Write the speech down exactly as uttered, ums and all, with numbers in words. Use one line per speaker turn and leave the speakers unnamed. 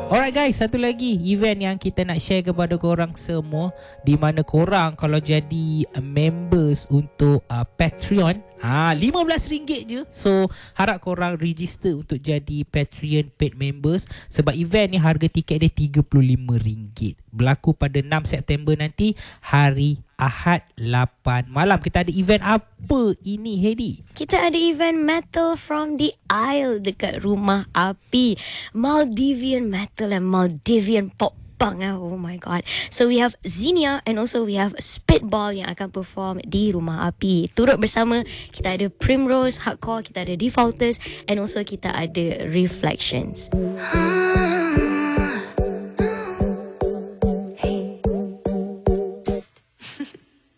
Alright guys, satu lagi event yang kita nak share kepada korang semua, di mana korang kalau jadi uh, members untuk uh, Patreon, ah lima belas ringgit je. So harap korang register untuk jadi Patreon paid members, sebab event ni harga tiket dia tiga puluh lima ringgit. Berlaku pada enam September nanti, hari Ahad lapan malam. Kita ada event apa ini, Hedi?
Kita ada event Metal from the Isle dekat Rumah Api. Maldivian metal and Maldivian pop punk. Oh my god. So we have Zinia and also we have Spitball yang akan perform di Rumah Api. Turut bersama kita ada Primrose Hardcore, kita ada Defaulters, and also kita ada Reflections.